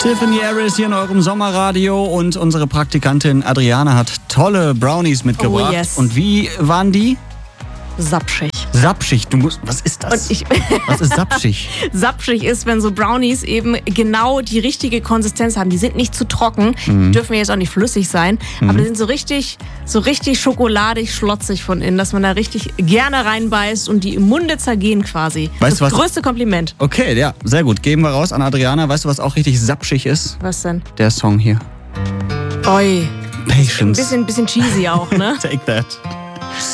Tiffany Harris hier in eurem Sommerradio und unsere Praktikantin Adriana hat tolle Brownies mitgebracht. Oh yes. Und wie waren die? Sapschig. Sapschig, was ist das? Was ist sapschig? Sapschig ist, wenn so Brownies eben genau die richtige Konsistenz haben. Die sind nicht zu trocken, die dürfen jetzt auch nicht flüssig sein, aber die sind so richtig schokoladig, schlotzig von innen, dass man da richtig gerne reinbeißt und die im Munde zergehen quasi. Weißt du was? Das größte Kompliment. Okay, ja, sehr gut. Geben wir raus an Adriana. Weißt du, was auch richtig sapschig ist? Was denn? Der Song hier. Oi. Patience. Ein bisschen cheesy auch, ne? Take that.